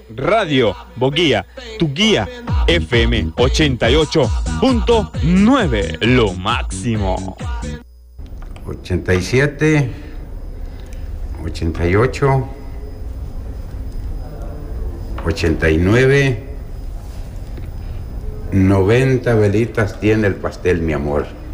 Radio Boguía, tu guía, FM 88.9, lo máximo. 87, 88, 89, 90 velitas tiene el pastel, mi amor.